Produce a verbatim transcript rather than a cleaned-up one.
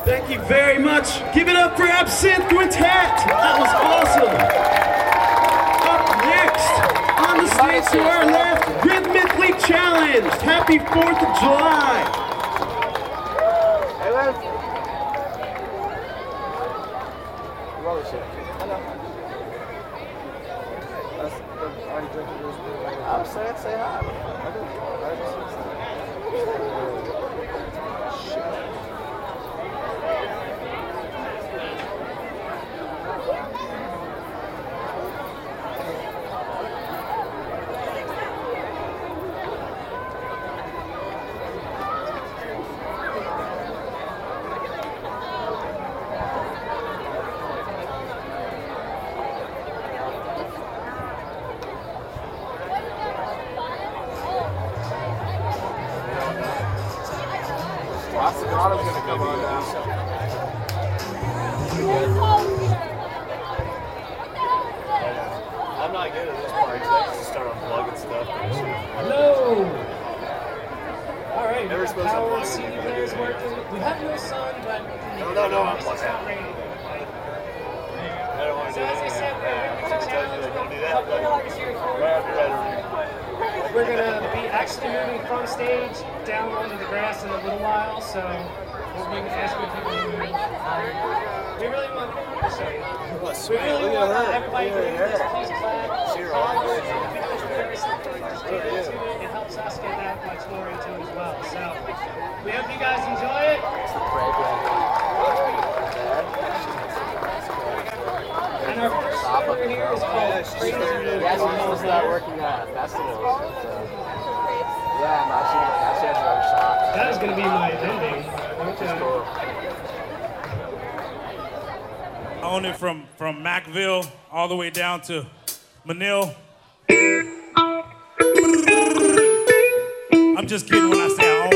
Thank you very much. Give it up for Absinthe Quintet. That was awesome. Up next, on the stage to our left, Rhythmically Challenged. Happy fourth of July. Hey, Liz. Roll this shit. I'm saying, say hi. I do. Osagato's gonna come on now. I'm not good at this part except to start unplugging stuff. Hello! Alright, Never supposed to power unplug C D it. players working. We have no sun, but No, no, no, I'm it's plugged not out. raining. I don't want to So do as I anything said, like we're that. I told you they're gonna do that, but gonna right after that, We're gonna be actually moving from stage down onto the grass in a little while, so we'll be asking people to move. Um, we really want to show you. We really Look at want her. uh, everybody to Look at move this her. piece clap. See her arms? If you know it's very simple, just get into it. It helps us get that much more into it as well. So we hope you guys enjoy it. And our first song here is called Crazy Movie. Yeah, she's supposed to start working at festivals. But, uh, yeah, no, she, now she has her own shop. That is going to be my ending. Which is cool. I own it from, from Macville all the way down to Manil. I'm just kidding when I say I own